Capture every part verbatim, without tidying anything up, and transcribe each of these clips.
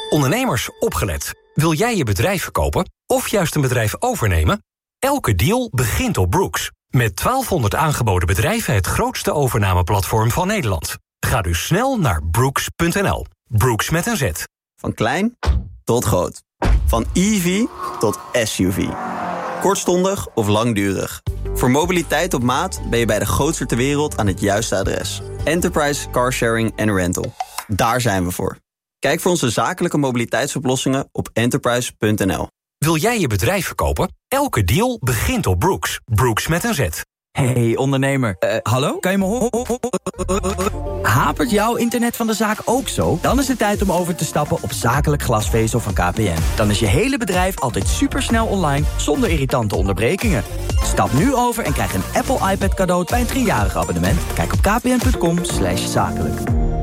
Ondernemers, opgelet. Wil jij je bedrijf verkopen of juist een bedrijf overnemen? Elke deal begint op Brooks. Met twaalfhonderd aangeboden bedrijven het grootste overnameplatform van Nederland. Ga dus snel naar brooks punt n l. Brooks met een Z. Van klein tot groot. Van E V tot S U V. Kortstondig of langdurig. Voor mobiliteit op maat ben je bij de grootste ter wereld aan het juiste adres. Enterprise Car Sharing and Rental. Daar zijn we voor. Kijk voor onze zakelijke mobiliteitsoplossingen op enterprise punt n l. Wil jij je bedrijf verkopen? Elke deal begint op Brooks. Brooks met een Z. Hey ondernemer, uh, hallo? Kan je me horen? Hapert jouw internet van de zaak ook zo? Dan is het tijd om over te stappen op zakelijk glasvezel van K P N. Dan is je hele bedrijf altijd supersnel online, zonder irritante onderbrekingen. Stap nu over en krijg een Apple iPad cadeau bij een driejarig abonnement. Kijk op kpn punt com slash zakelijk.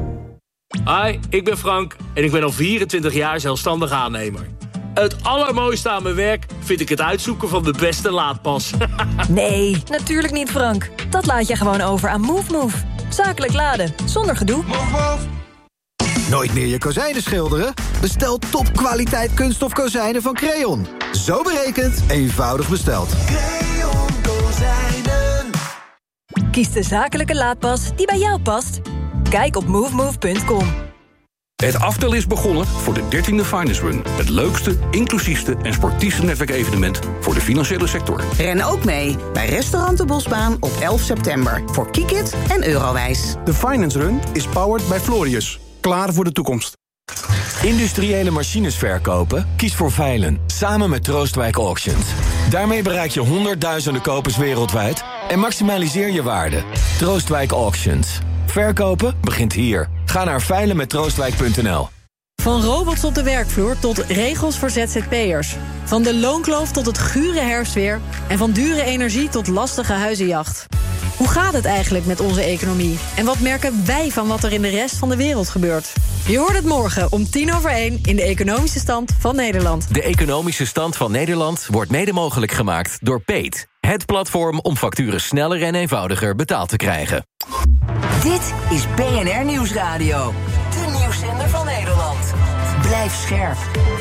Hi, ik ben Frank en ik ben al vierentwintig jaar zelfstandig aannemer. Het allermooiste aan mijn werk vind ik het uitzoeken van de beste laadpas. Nee, natuurlijk niet, Frank. Dat laat je gewoon over aan MoveMove. Zakelijk laden, zonder gedoe. Nooit meer je kozijnen schilderen? Bestel topkwaliteit kunststof kozijnen van Creon. Zo berekend, eenvoudig besteld. Creon kozijnen. Kies de zakelijke laadpas die bij jou past. Kijk op movemove punt com. Het aftel is begonnen voor de dertiende Finance Run. Het leukste, inclusiefste en sportiefste netwerkevenement voor de financiële sector. Ren ook mee bij Restaurant de Bosbaan op elf september. Voor Kiekit en Eurowijs. De Finance Run is powered by Florius. Klaar voor de toekomst. Industriële machines verkopen? Kies voor Veilen, samen met Troostwijk Auctions. Daarmee bereik je honderdduizenden kopers wereldwijd en maximaliseer je waarde. Troostwijk Auctions. Verkopen begint hier. Ga naar veilen met troostwijk punt n l. Van robots op de werkvloer tot regels voor Z Z P'ers. Van de loonkloof tot het gure herfstweer. En van dure energie tot lastige huizenjacht. Hoe gaat het eigenlijk met onze economie? En wat merken wij van wat er in de rest van de wereld gebeurt? Je hoort het morgen om tien over één in de Economische Stand van Nederland. De Economische Stand van Nederland wordt mede mogelijk gemaakt door Peet. Het platform om facturen sneller en eenvoudiger betaald te krijgen. Dit is B N R Nieuwsradio. De nieuwszender van Nederland. Blijf scherp.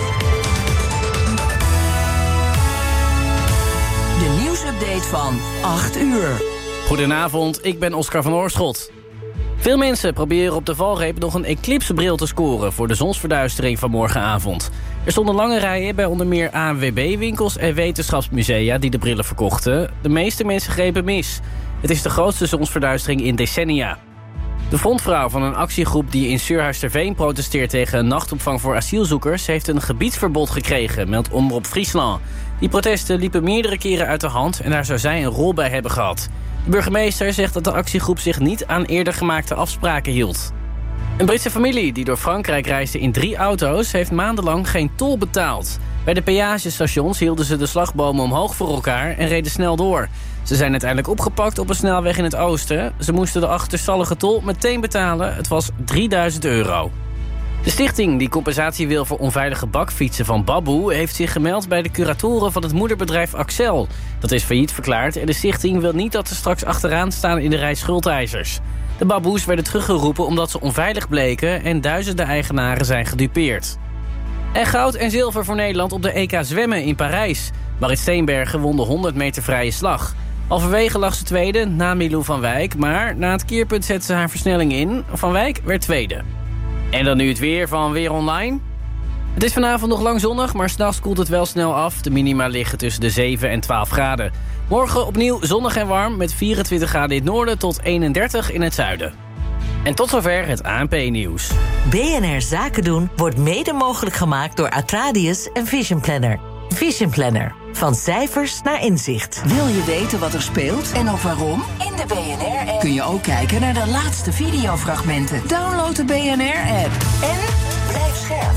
De nieuwsupdate van acht uur. Goedenavond, ik ben Oscar van Oorschot. Veel mensen proberen op de valreep nog een eclipsebril te scoren voor de zonsverduistering van morgenavond. Er stonden lange rijen bij onder meer A N W B-winkels en wetenschapsmusea die de brillen verkochten. De meeste mensen grepen mis. Het is de grootste zonsverduistering in decennia. De frontvrouw van een actiegroep die in Surhuisterveen protesteert tegen een nachtopvang voor asielzoekers heeft een gebiedsverbod gekregen, meldt Omroep Friesland. Die protesten liepen meerdere keren uit de hand en daar zou zij een rol bij hebben gehad. De burgemeester zegt dat de actiegroep zich niet aan eerder gemaakte afspraken hield. Een Britse familie die door Frankrijk reisde in drie auto's heeft maandenlang geen tol betaald. Bij de peagestations hielden ze de slagbomen omhoog voor elkaar en reden snel door. Ze zijn uiteindelijk opgepakt op een snelweg in het oosten. Ze moesten de achterstallige tol meteen betalen. Het was drieduizend euro. De stichting die compensatie wil voor onveilige bakfietsen van Baboe heeft zich gemeld bij de curatoren van het moederbedrijf Axel. Dat is failliet verklaard en de stichting wil niet dat ze straks achteraan staan in de rij schuldeisers. De Baboes werden teruggeroepen omdat ze onveilig bleken en duizenden eigenaren zijn gedupeerd. En goud en zilver voor Nederland op de E K zwemmen in Parijs. Marit Steenbergen won de honderd meter vrije slag. Halverwege lag ze tweede na Milou van Wijk, maar na het keerpunt zette ze haar versnelling in. Van Wijk werd tweede. En dan nu het weer van Weer Online. Het is vanavond nog lang zonnig, maar 's nachts koelt het wel snel af. De minima liggen tussen de zeven en twaalf graden. Morgen opnieuw zonnig en warm met vierentwintig graden in het noorden tot eenendertig in het zuiden. En tot zover het A N P-nieuws. B N R Zaken doen wordt mede mogelijk gemaakt door Atradius en Vision Planner. Vision Planner. Van cijfers naar inzicht. Wil je weten wat er speelt en ook waarom? In de B N R-app kun je ook kijken naar de laatste videofragmenten. Download de B N R-app. En blijf scherp.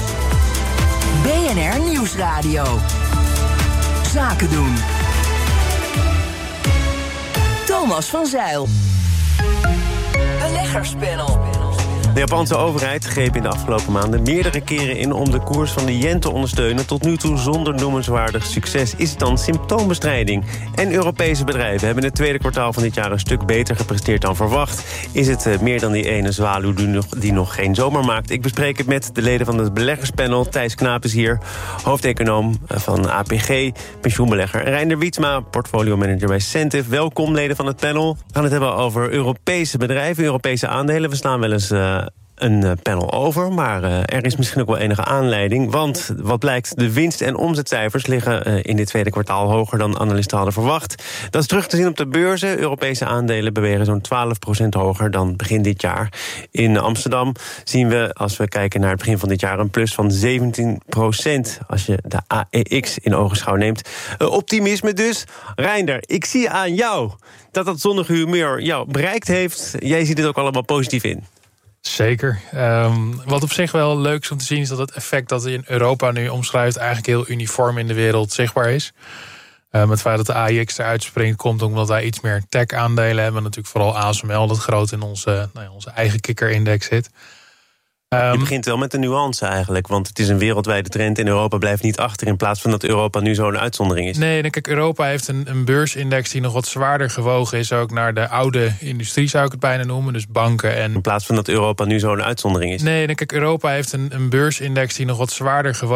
B N R Nieuwsradio. Zaken doen. Thomas van Zeil. Beleggerspanel. De Japanse overheid greep in de afgelopen maanden meerdere keren in om de koers van de yen te ondersteunen. Tot nu toe zonder noemenswaardig succes. Is het dan symptoombestrijding? En Europese bedrijven hebben in het tweede kwartaal van dit jaar een stuk beter gepresteerd dan verwacht. Is het uh, meer dan die ene zwaluw die nog, die nog geen zomer maakt? Ik bespreek het met de leden van het beleggerspanel. Thijs Knaap is hier, hoofdeconoom van A P G, pensioenbelegger. En Reinder Wietsma, portfolio-manager bij Centif. Welkom, leden van het panel. We gaan het hebben over Europese bedrijven, Europese aandelen. We slaan wel eens Uh, een panel over, maar uh, er is misschien ook wel enige aanleiding. Want wat blijkt, de winst- en omzetcijfers liggen uh, in dit tweede kwartaal hoger dan analisten hadden verwacht. Dat is terug te zien op de beurzen. Europese aandelen bewegen zo'n twaalf procent hoger dan begin dit jaar. In Amsterdam zien we, als we kijken naar het begin van dit jaar, een plus van zeventien procent. Als je de A E X in ogenschouw neemt. Uh, optimisme dus. Reinder, ik zie aan jou dat dat zonnige humeur jou bereikt heeft. Jij ziet het ook allemaal positief in. Zeker. Um, wat op zich wel leuk is om te zien is dat het effect dat in Europa nu omschrijft eigenlijk heel uniform in de wereld zichtbaar is. Um, het feit dat de A I X eruit springt komt omdat wij iets meer tech-aandelen hebben. Natuurlijk vooral A S M L dat groot in onze, nou ja, onze eigen kikkerindex zit. Um, Je begint wel met een nuance eigenlijk, want het is een wereldwijde trend en Europa blijft niet achter in plaats van dat Europa nu zo'n uitzondering is. Nee, kijk, Europa heeft een, een beursindex die nog wat zwaarder gewogen is, ook naar de oude industrie zou ik het bijna noemen, dus banken en... In plaats van dat Europa nu zo'n uitzondering is. Nee, kijk, Europa heeft een, een beursindex die nog wat zwaarder gewogen